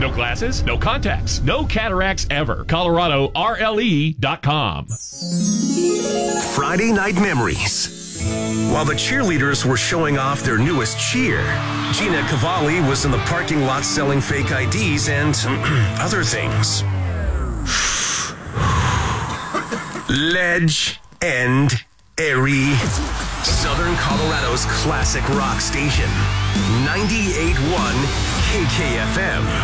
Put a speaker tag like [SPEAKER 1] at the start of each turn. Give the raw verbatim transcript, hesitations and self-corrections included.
[SPEAKER 1] No glasses, no contacts, no cataracts ever. Colorado R L E dot com.
[SPEAKER 2] Friday Night Memories. While the cheerleaders were showing off their newest cheer, Gina Cavalli was in the parking lot selling fake I Ds and other things. Ledge and Erie. Southern Colorado's classic rock station. ninety-eight point one K K F M.